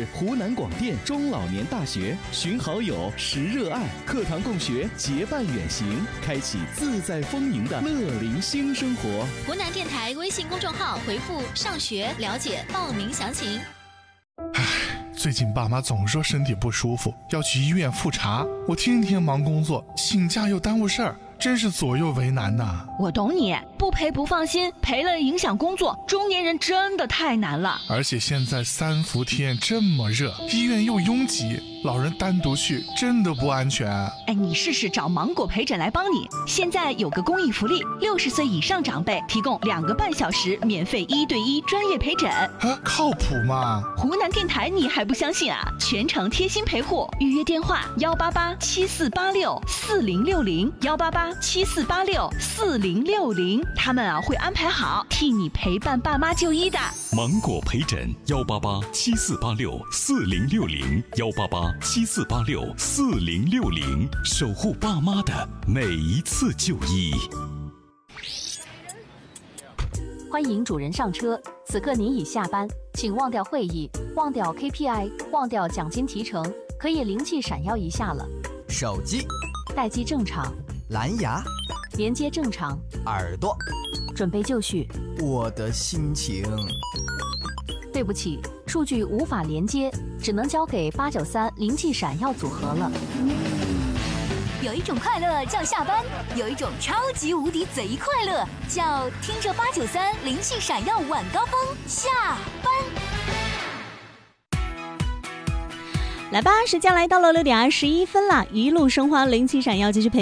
是湖南广电中老年大学，寻好友，识热爱，课堂共学，结伴远行，开启自在丰盈的乐龄新生活。 湖南电台微信公众号回复上学了解报名详情。 最近爸妈总说身体不舒服，要去医院复查，我天天忙工作，请假又耽误事儿，真是左右为难呐。 我懂你，不陪不放心，陪了影响工作，中年人真的太难了。 而且现在3伏天这么热，医院又拥挤，老人单独去真的不安全。 你试试找芒果陪诊来帮你。现在有个公益福利，60岁以上长辈提供2个半小时免费1对1专业陪诊。 靠谱吗？ 湖南电台你还不相信啊？全程贴心陪护，预约电话18874864060，18874864060，他们会安排好替你陪伴爸妈就医的。 芒果陪诊18874864060，18874864060，守护爸妈的每一次就医。 欢迎主人上车，此刻您已下班，请忘掉会议，忘掉 KPI， 忘掉奖金提成，可以灵气闪耀一下了。 手机待机正常， 蓝牙连接正常， 耳朵准备就绪。 我的心情， 对不起，数据无法连接，只能交给893灵气闪耀组合了。 有一种快乐叫下班，有一种超级无敌贼快乐叫听着893灵气闪耀晚高峰下班。 来吧，时间来到了6点21分了，一路生花，灵气闪耀，继续陪